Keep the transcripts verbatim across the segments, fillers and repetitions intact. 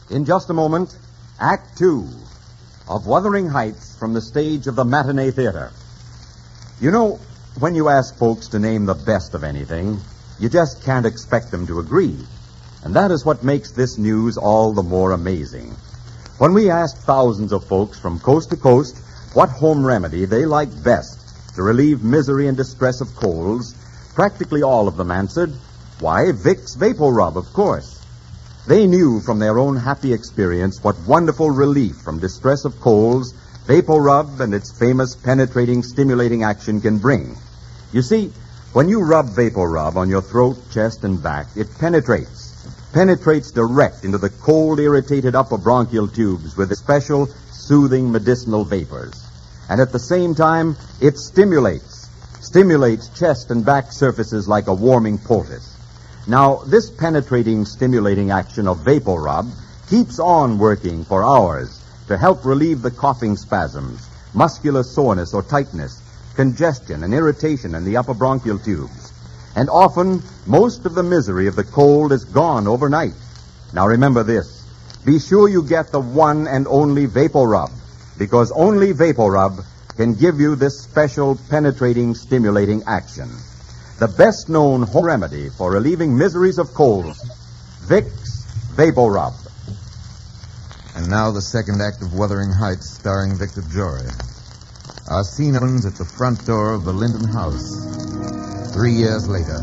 In just a moment, Act Two of Wuthering Heights from the stage of the Matinee Theater. You know, when you ask folks to name the best of anything, you just can't expect them to agree. And that is what makes this news all the more amazing. When we asked thousands of folks from coast to coast what home remedy they liked best to relieve misery and distress of colds, practically all of them answered, why, Vicks VapoRub, of course. They knew from their own happy experience what wonderful relief from distress of colds VapoRub and its famous penetrating, stimulating action can bring. You see, when you rub VapoRub on your throat, chest, and back, it penetrates. Penetrates direct into the cold, irritated upper bronchial tubes with special, soothing medicinal vapors. And at the same time, it stimulates. Stimulates chest and back surfaces like a warming poultice. Now, this penetrating, stimulating action of VapoRub keeps on working for hours to help relieve the coughing spasms, muscular soreness or tightness, congestion and irritation in the upper bronchial tubes. And often, most of the misery of the cold is gone overnight. Now, remember this. Be sure you get the one and only VapoRub, because only VapoRub can give you this special penetrating, stimulating action. The best-known home remedy for relieving miseries of colds, Vicks VapoRub. And now the second act of Wuthering Heights, starring Victor Jory. Our scene opens at the front door of the Linton house, three years later.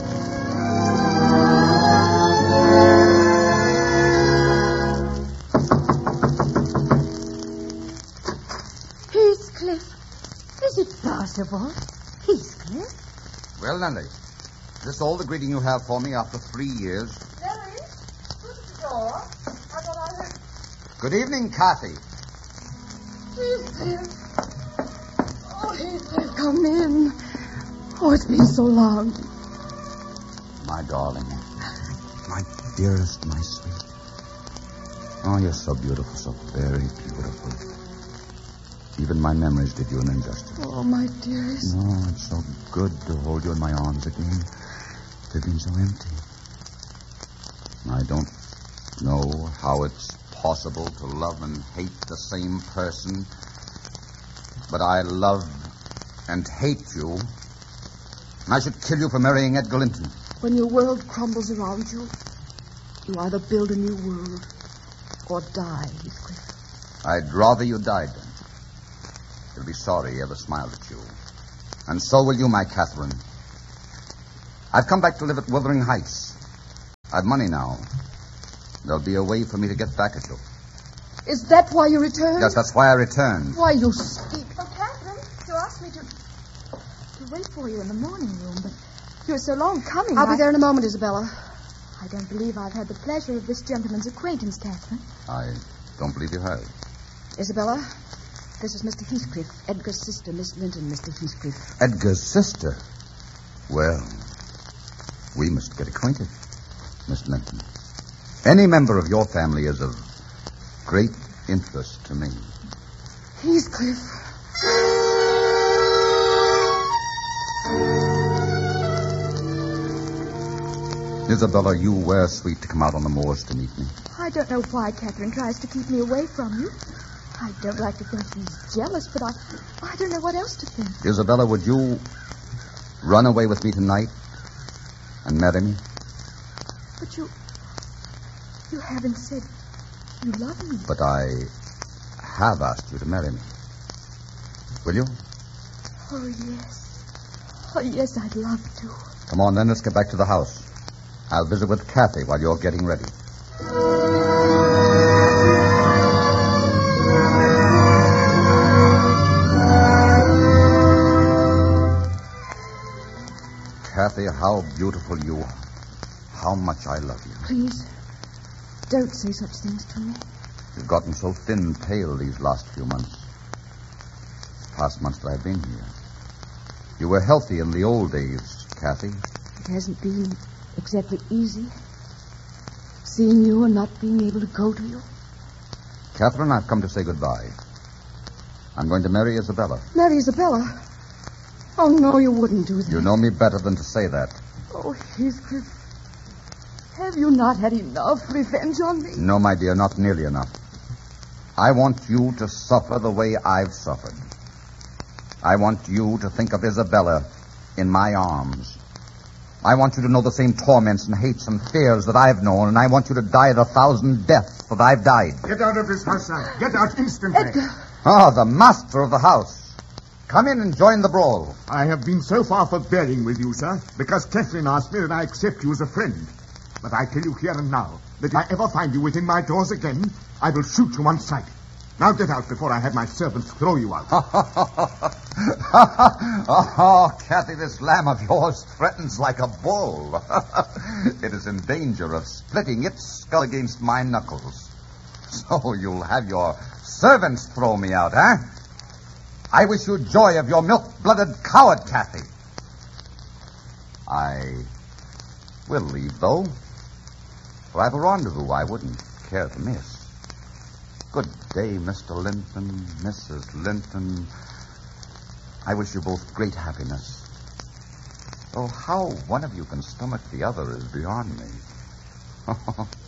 Heathcliff, is it possible? Heathcliff? Well, Nanny, is this all the greeting you have for me after three years? Nellie, who's the door? I thought I heard... Good evening, Kathy. Heathcliff. Oh, Heathcliff, come in. Oh, it's been so long. My darling. My dearest, my sweet. Oh, you're so beautiful, so very beautiful. Even my memories did you an injustice. Oh, my dearest. No, it's so good to hold you in my arms again. They've been so empty. I don't know how it's possible to love and hate the same person, but I love and hate you, and I should kill you for marrying Edgar Linton. When your world crumbles around you, you either build a new world or die, Heathcliff. I'd rather you died then. You'll be sorry he ever smiled at you. And so will you, my Catherine. I've come back to live at Wuthering Heights. I've money now. There'll be a way for me to get back at you. Is that why you returned? Yes, that's why I returned. Why you speak. Oh, Catherine, you asked me to to wait for you in the morning room, but you were so long coming. I'll I... be there in a moment, Isabella. I don't believe I've had the pleasure of this gentleman's acquaintance, Catherine. I don't believe you have. Isabella, this is Mister Heathcliff, Edgar's sister, Miss Linton, Mister Heathcliff. Edgar's sister? Well, we must get acquainted, Miss Linton. Any member of your family is of great interest to me. Heathcliff. Isabella, you were sweet to come out on the moors to meet me. I don't know why Catherine tries to keep me away from you. I don't like to think she's jealous, but I, I don't know what else to think. Isabella, would you run away with me tonight and marry me? But you, you haven't said you love me. But I have asked you to marry me. Will you? Oh, yes. Oh, yes, I'd love to. Come on, then, let's get back to the house. I'll visit with Kathy while you're getting ready. Kathy, how beautiful you are. How much I love you. Please, don't say such things to me. You've gotten so thin and pale these last few months. Past months that I've been here. You were healthy in the old days, Kathy. It hasn't been exactly easy. Seeing you and not being able to go to you. Catherine, I've come to say goodbye. I'm going to marry Isabella. Marry Isabella? Oh, no, you wouldn't do that. You know me better than to say that. Oh, Heathcliff. Have you not had enough revenge on me? No, my dear, not nearly enough. I want you to suffer the way I've suffered. I want you to think of Isabella in my arms. I want you to know the same torments and hates and fears that I've known, and I want you to die the thousand deaths that I've died. Get out of this house, son. Get out instantly. Edgar. Ah, the master of the house. Come in and join the brawl. I have been so far forbearing with you, sir, because Catherine asked me that I accept you as a friend. But I tell you here and now that if I ever find you within my doors again, I will shoot you on sight. Now get out before I have my servants throw you out. Oh, Kathy, this lamb of yours threatens like a bull. It is in danger of splitting its skull against my knuckles. So you'll have your servants throw me out, eh? I wish you joy of your milk-blooded coward, Kathy. I will leave, though. For I've a rendezvous I wouldn't care to miss. Good day, Mister Linton, Missus Linton. I wish you both great happiness. Though how one of you can stomach the other is beyond me.